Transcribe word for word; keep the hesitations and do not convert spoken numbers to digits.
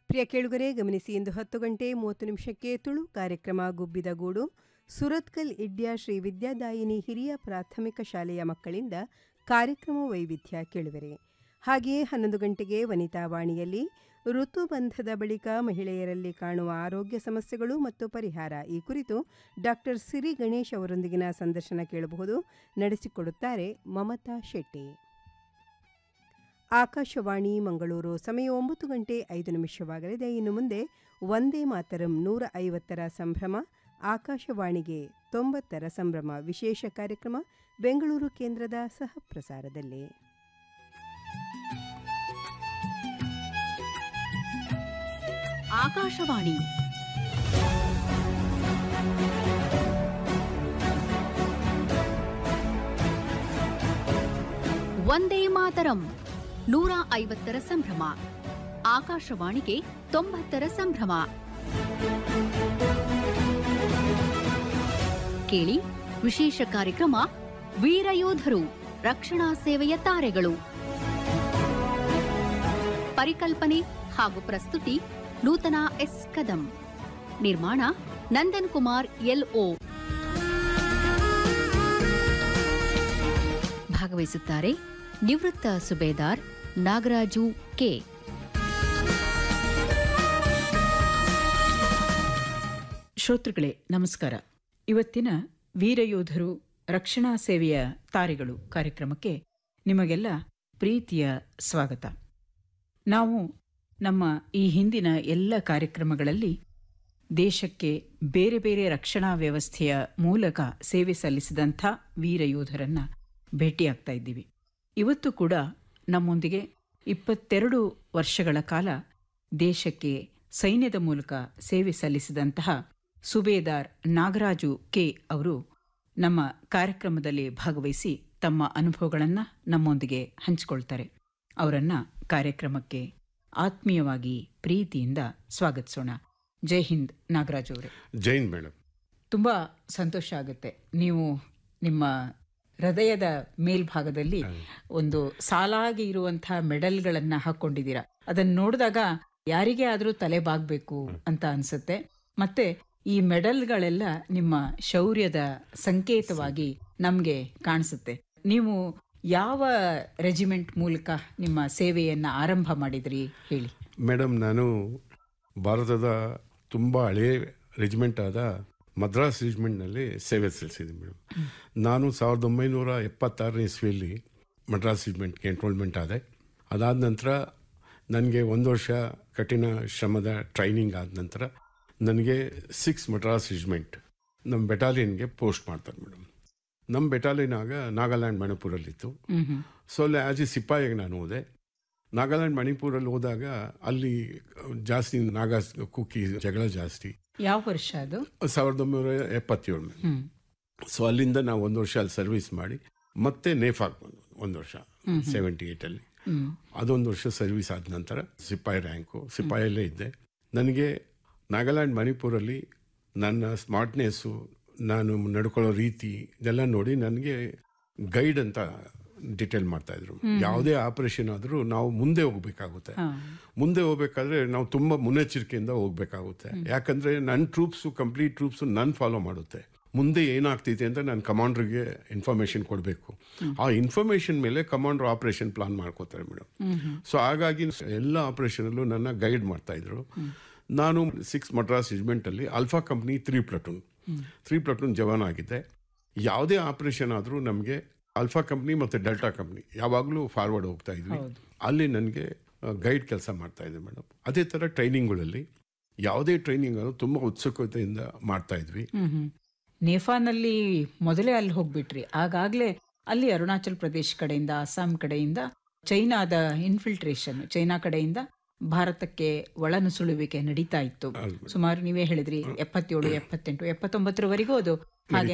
ಪ್ರಿಯ ಕೇಳುಗರೆ ಗಮನಿಸಿ, ಇಂದು ಹತ್ತು ಗಂಟೆ ಮೂವತ್ತು ನಿಮಿಷಕ್ಕೆ ತುಳು ಕಾರ್ಯಕ್ರಮ ಗುಬ್ಬಿದ ಗೂಡು. ಸುರತ್ಕಲ್ ಇಡ್ಯ ಶ್ರೀ ವಿದ್ಯಾದಾಯಿನಿ ಹಿರಿಯ ಪ್ರಾಥಮಿಕ ಶಾಲೆಯ ಮಕ್ಕಳಿಂದ ಕಾರ್ಯಕ್ರಮ ವೈವಿಧ್ಯ ಕೇಳುವರೆ. ಹಾಗೆಯೇ ಹನ್ನೊಂದು ಗಂಟೆಗೆ ವನಿತಾ ವಾಣಿಯಲ್ಲಿ ಋತುಬಂಧದ ಬಳಿಕ ಮಹಿಳೆಯರಲ್ಲಿ ಕಾಣುವ ಆರೋಗ್ಯ ಸಮಸ್ಯೆಗಳು ಮತ್ತು ಪರಿಹಾರ, ಈ ಕುರಿತು ಡಾಕ್ಟರ್ ಸಿರಿ ಗಣೇಶ್ ಅವರೊಂದಿಗಿನ ಸಂದರ್ಶನ ಕೇಳಬಹುದು. ನಡೆಸಿಕೊಡುತ್ತಾರೆ ಮಮತಾ ಶೆಟ್ಟಿ. ಆಕಾಶವಾಣಿ ಮಂಗಳೂರು. ಸಮಯ ಒಂಬತ್ತು ಗಂಟೆ ಐದು ನಿಮಿಷವಾಗಲಿದೆ. ಇನ್ನು ಮುಂದೆ ವಂದೇ ಮಾತರಂ ನೂರ ಐವತ್ತರ ಸಂಭ್ರಮ, ಆಕಾಶವಾಣಿಗೆ ತೊಂಬತ್ತರ ಸಂಭ್ರಮ ವಿಶೇಷ ಕಾರ್ಯಕ್ರಮ ಬೆಂಗಳೂರು ಕೇಂದ್ರದ ಸಹ ಪ್ರಸಾರದಲ್ಲಿ. ಆಕಾಶವಾಣಿ ವಂದೇ ಮಾತರಂ ನೂರ ಐವತ್ತರ ಸಂಭ್ರಮ, ಆಕಾಶವಾಣಿಗೆ ತೊಂಬತ್ತರ ಸಂಭ್ರಮ. ಕೇಳಿ ವಿಶೇಷ ಕಾರ್ಯಕ್ರಮ ವೀರಯೋಧರು, ರಕ್ಷಣಾ ಸೇವೆಯ ತಾರೆಗಳು. ಪರಿಕಲ್ಪನೆ ಹಾಗೂ ಪ್ರಸ್ತುತಿ ನೂತನ ಎಸ್ ಕದಂ. ನಿರ್ಮಾಣ ನಂದನ್ ಕುಮಾರ್ ಎಲ್ಒ. ಭಾಗವಹಿಸುತ್ತಾರೆ ನಿವೃತ್ತ ಸುಬೇದಾರ್ ನಾಗರಾಜು ಕೆ. ಶ್ರೋತೃಗಳೇ ನಮಸ್ಕಾರ. ಇವತ್ತಿನ ವೀರಯೋಧರು, ರಕ್ಷಣಾ ಸೇವೆಯ ತಾರೆಗಳು ಕಾರ್ಯಕ್ರಮಕ್ಕೆ ನಿಮಗೆಲ್ಲ ಪ್ರೀತಿಯ ಸ್ವಾಗತ. ನಾವು ನಮ್ಮ ಈ ಹಿಂದಿನ ಎಲ್ಲ ಕಾರ್ಯಕ್ರಮಗಳಲ್ಲಿ ದೇಶಕ್ಕೆ ಬೇರೆ ಬೇರೆ ರಕ್ಷಣಾ ವ್ಯವಸ್ಥೆಯ ಮೂಲಕ ಸೇವೆ ಸಲ್ಲಿಸಿದಂಥ ವೀರಯೋಧರನ್ನು ಭೇಟಿಯಾಗ್ತಾ ಇದ್ದೀವಿ. ಇವತ್ತು ಕೂಡ ನಮ್ಮೊಂದಿಗೆ ಇಪ್ಪತ್ತೆರಡು ವರ್ಷಗಳ ಕಾಲ ದೇಶಕ್ಕೆ ಸೈನ್ಯದ ಮೂಲಕ ಸೇವೆ ಸಲ್ಲಿಸಿದಂತಹ ಸುಬೇದಾರ್ ನಾಗರಾಜು ಕೆ ಅವರು ನಮ್ಮ ಕಾರ್ಯಕ್ರಮದಲ್ಲಿ ಭಾಗವಹಿಸಿ ತಮ್ಮ ಅನುಭವಗಳನ್ನು ನಮ್ಮೊಂದಿಗೆ ಹಂಚಿಕೊಳ್ತಾರೆ. ಅವರನ್ನು ಕಾರ್ಯಕ್ರಮಕ್ಕೆ ಆತ್ಮೀಯವಾಗಿ ಪ್ರೀತಿಯಿಂದ ಸ್ವಾಗತಿಸೋಣ. ಜೈ ಹಿಂದ್ ನಾಗರಾಜು ಅವರೇ. ಜೈ ಹಿಂದ್ ಮೇಡಮ್. ತುಂಬ ಸಂತೋಷ ಆಗುತ್ತೆ. ನೀವು ನಿಮ್ಮ ಹೃದಯದ ಮೇಲ್ಭಾಗದಲ್ಲಿ ಒಂದು ಸಾಲಾಗಿ ಇರುವಂತಹ ಮೆಡಲ್ಗಳನ್ನು ಹಾಕೊಂಡಿದ್ದೀರಾ. ಅದನ್ನು ನೋಡಿದಾಗ ಯಾರಿಗೇ ಆದರೂ ತಲೆ ಬಾಗಬೇಕು ಅಂತ ಅನ್ಸುತ್ತೆ. ಮತ್ತೆ ಈ ಮೆಡಲ್ಗಳೆಲ್ಲ ನಿಮ್ಮ ಶೌರ್ಯದ ಸಂಕೇತವಾಗಿ ನಮಗೆ ಕಾಣಿಸುತ್ತೆ. ನೀವು ಯಾವ ರೆಜಿಮೆಂಟ್ ಮೂಲಕ ನಿಮ್ಮ ಸೇವೆಯನ್ನ ಆರಂಭ ಮಾಡಿದ್ರಿ ಹೇಳಿ. ಮೇಡಮ್, ನಾನು ಭಾರತದ ತುಂಬ ಹಳೆಯ ರೆಜಿಮೆಂಟ್ ಆದ ಮದ್ರಾಸ್ ರೆಜಿಮೆಂಟ್ನಲ್ಲಿ ಸೇವೆ ಸಲ್ಲಿಸಿದ್ದೀನಿ ಮೇಡಮ್. ನಾನು ಸಾವಿರದ ಒಂಬೈನೂರ ಎಪ್ಪತ್ತಾರನೇ ಇಸ್ವಿಯಲ್ಲಿ ಮದ್ರಾಸ್ ರೆಜಿಮೆಂಟ್ಗೆ ಎನ್ರೋಲ್ಮೆಂಟ್ ಆದೆ. ಅದಾದ ನಂತರ ನನಗೆ ಒಂದು ವರ್ಷ ಕಠಿಣ ಶ್ರಮದ ಟ್ರೈನಿಂಗ್ ಆದ ನಂತರ ನನಗೆ ಸಿಕ್ಸ್ ಮದ್ರಾಸ್ ರೆಜಿಮೆಂಟ್ ನಮ್ಮ ಬೆಟಾಲಿಯನ್ಗೆ ಪೋಸ್ಟ್ ಮಾಡ್ತಾರೆ ಮೇಡಮ್. ನಮ್ಮ ಬೆಟಾಲಿಯನ್ ಆಗ ನಾಗಾಲ್ಯಾಂಡ್ ಮಣಿಪುರಲ್ಲಿತ್ತು. ಸೊ ಅಲ್ಲಿ ಆ್ಯಸ್ ಎ ಸಿಪಾಯಿಗೆ ನಾನು ಹೋದೆ. ನಾಗಾಲ್ಯಾಂಡ್ ಮಣಿಪುರಲ್ಲಿ ಹೋದಾಗ ಅಲ್ಲಿ ಜಾಸ್ತಿ ನಾಗಾ ಕುಕ್ಕಿ ಜಗಳ ಜಾಸ್ತಿ. ಯಾವ ವರ್ಷ ಅದು? ಸಾವಿರದ ಒಂಬೈನೂರ ಎಪ್ಪತ್ತೇಳು. ಸೊ ಅಲ್ಲಿಂದ ನಾವು ಒಂದು ವರ್ಷ ಅಲ್ಲಿ ಸರ್ವಿಸ್ ಮಾಡಿ ಮತ್ತೆ ನೇಫಾಕ್ ಬಂದು ಒಂದು ವರ್ಷ ಸೆವೆಂಟಿ ಏಯ್ಟಲ್ಲಿ ಅದೊಂದು ವರ್ಷ ಸರ್ವಿಸ್ ಆದ ನಂತರ ಸಿಪಾಯಿ ರ್ಯಾಂಕು ಸಿಪಾಯಲ್ಲೇ ಇದ್ದೆ. ನನಗೆ ನಾಗಾಲ್ಯಾಂಡ್ ಮಣಿಪುರಲ್ಲಿ ನನ್ನ ಸ್ಮಾರ್ಟ್ನೆಸ್ಸು, ನಾನು ನಡ್ಕೊಳ್ಳೋ ರೀತಿ ಇದೆಲ್ಲ ನೋಡಿ ನನಗೆ ಗೈಡ್ ಅಂತ ಡಿಟೇಲ್ ಮಾಡ್ತಾಯಿದ್ರು. ಯಾವುದೇ ಆಪರೇಷನ್ ಆದರೂ ನಾವು ಮುಂದೆ ಹೋಗ್ಬೇಕಾಗುತ್ತೆ. ಮುಂದೆ ಹೋಗ್ಬೇಕಾದ್ರೆ ನಾವು ತುಂಬ ಮುನ್ನೆಚ್ಚರಿಕೆಯಿಂದ ಹೋಗ್ಬೇಕಾಗುತ್ತೆ. ಯಾಕಂದರೆ ನನ್ನ ಟ್ರೂಪ್ಸು ಕಂಪ್ಲೀಟ್ ಟ್ರೂಪ್ಸು ನನ್ನ ಫಾಲೋ ಮಾಡುತ್ತೆ. ಮುಂದೆ ಏನಾಗ್ತೈತೆ ಅಂತ ನಾನು ಕಮಾಂಡ್ರಿಗೆ ಇನ್ಫಾರ್ಮೇಷನ್ ಕೊಡಬೇಕು. ಆ ಇನ್ಫಾರ್ಮೇಷನ್ ಮೇಲೆ ಕಮಾಂಡ್ರ್ ಆಪರೇಷನ್ ಪ್ಲಾನ್ ಮಾಡ್ಕೋತಾರೆ ಮೇಡಮ್. ಸೊ ಹಾಗಾಗಿ ಎಲ್ಲ ಆಪರೇಷನಲ್ಲೂ ನನ್ನ ಗೈಡ್ ಮಾಡ್ತಾಯಿದ್ರು. ನಾನು six Madras ರೆಜಿಮೆಂಟಲ್ಲಿ alpha company three platoon three platoon ಜವಾನ್ ಆಗಿದ್ದೆ. ಯಾವುದೇ ಆಪರೇಷನ್ ಆದರೂ ನಮಗೆ ಆಲ್ಫಾ ಕಂಪ್ನಿ ಮತ್ತು ಡೆಲ್ಟಾ ಕಂಪ್ನಿ ಯಾವಾಗಲೂ ಫಾರ್ವರ್ಡ್ ಹೋಗ್ತಾ ಇದ್ವಿ. ಅಲ್ಲಿ ನನಗೆ ಗೈಡ್ ಕೆಲಸ ಮಾಡ್ತಾ ಇದ್ದೆ ಮೇಡಮ್. ಅದೇ ಥರ ಟ್ರೈನಿಂಗ್ಗಳಲ್ಲಿ ಯಾವುದೇ ಟ್ರೈನಿಂಗ್ ಆದರೂ ತುಂಬ ಉತ್ಸುಕತೆಯಿಂದ ಮಾಡ್ತಾ ಇದ್ವಿ. ನೇಫಾನಲ್ಲಿ ಮೊದಲೇ ಅಲ್ಲಿ ಹೋಗ್ಬಿಟ್ರಿ. ಆಗಾಗಲೇ ಅಲ್ಲಿ ಅರುಣಾಚಲ್ ಪ್ರದೇಶ್ ಕಡೆಯಿಂದ, ಅಸ್ಸಾಂ ಕಡೆಯಿಂದ ಚೈನಾದ ಇನ್ಫಿಲ್ಟ್ರೇಷನ್, ಚೈನಾ ಕಡೆಯಿಂದ ಭಾರತಕ್ಕೆ ಒಳನುಸುಳುವಿಕೆ ನಡೀತಾ ಇತ್ತು. ಸುಮಾರು ನೀವೇ ಹೇಳಿದ್ರಿ ಎಪ್ಪತ್ತೇಳು ಎಪ್ಪತ್ತೆಂಟು ಎಪ್ಪತ್ತೊಂಬತ್ತರವರೆಗೂ ಅದು ಹಾಗೆ